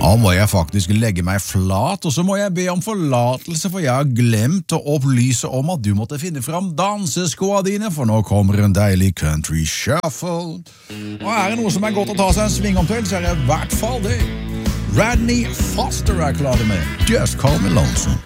Nå må jeg faktisk legge meg flat, og så må jeg be om forlatelse, for jeg har glemt å opplyse om at du måtte finne fram danseskoene dine, for nå kommer en deilig country shuffle. Og det noe som godt å ta seg en sving om til, så det i hvert fall det. Rodney Foster klar med Just Call Me Lonesome.